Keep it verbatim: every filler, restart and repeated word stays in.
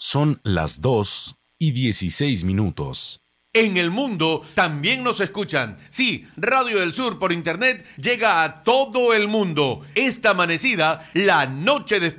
Son las dos y dieciséis minutos. En el mundo también nos escuchan. Sí, Radio del Sur por internet llega a todo el mundo. Esta amanecida, la noche despierta.